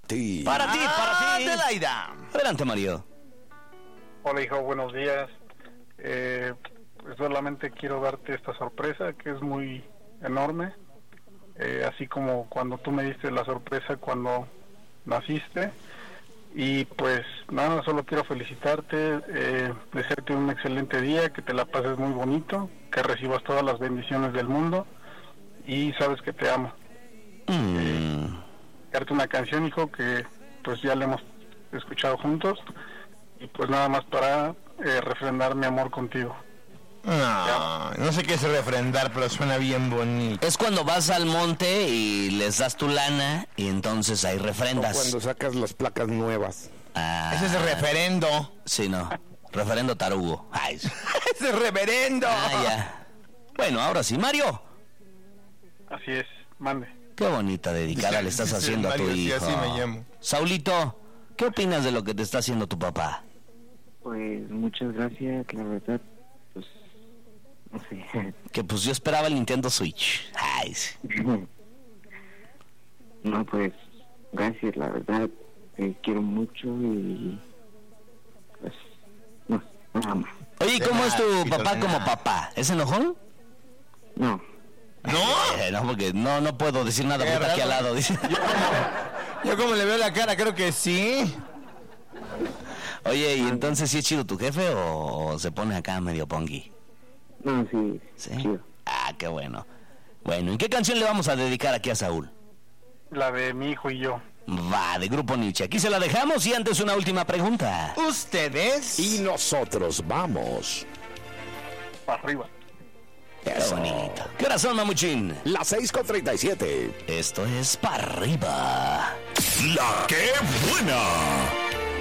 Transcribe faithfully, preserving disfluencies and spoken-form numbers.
ti. Para ti, para ti. Adelaida. Adelante, Mario. Hola, hijo, buenos días. Eh, pues solamente quiero darte esta sorpresa que es muy enorme. Eh, así como cuando tú me diste la sorpresa cuando naciste. Y pues nada, solo quiero felicitarte, eh, desearte un excelente día, que te la pases muy bonito, que recibas todas las bendiciones del mundo y sabes que te amo. Mm. Eh, darte una canción, hijo, que pues ya la hemos escuchado juntos y pues nada más para eh, refrendar mi amor contigo. No, no sé qué es refrendar, pero suena bien bonito. Es cuando vas al monte y les das tu lana y entonces ahí O refrendas. cuando sacas las placas nuevas. Ah, Ese es el referendo. Sí, no. Referendo tarugo. Ay. Ese es reverendo. Ah, ya. Bueno, ahora sí, Mario. Así es, mande. Qué bonita dedicada le estás Sí, haciendo a tu Mario, sí, hijo. así me llamo. Saulito, ¿qué opinas de lo que te está haciendo tu papá? Pues muchas gracias, la verdad, pues, no sé. Que pues yo esperaba el Nintendo Switch. Ay, sí. No, pues, gracias, la verdad, te quiero mucho y, pues, no, nada más. Oye, ¿y De cómo es nada, tu Pito, papá de como nada. papá? ¿Es enojón? No, ¿No? Eh, no, porque no, no puedo decir nada Qué porque está aquí al raro. lado. Dice. Yo como le veo la cara, creo que sí. Oye, ¿y entonces sí es chido tu jefe o se pone acá medio pongui? no, sí, ¿Sí? chido. Ah, qué bueno. Bueno, ¿y qué canción le vamos a dedicar aquí a Saúl? La de mi hijo y yo. Va, de Grupo Nietzsche. Aquí se la dejamos y antes una última pregunta. ¿Ustedes? Y nosotros vamos. Para arriba. Qué bonito. ¿Qué hora son, mamuchín? Las seis con treinta y siete. Esto es para arriba. La que buena.